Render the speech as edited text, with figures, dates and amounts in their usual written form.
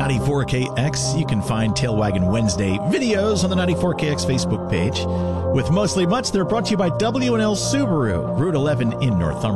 94KX. You can find Tailwagon Wednesday videos on the 94KX Facebook page. With Mostly Mutts, they're brought to you by W&L Subaru, Route 11 in Northumberland.